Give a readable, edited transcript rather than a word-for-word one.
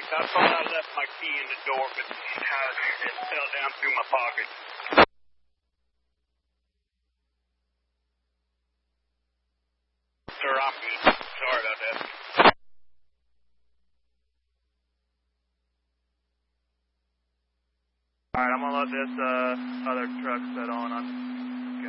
I thought I left my key in the door, but it fell down through my pocket. Sir, I'm good. Sorry about that. Alright, I'm gonna let this other truck set on.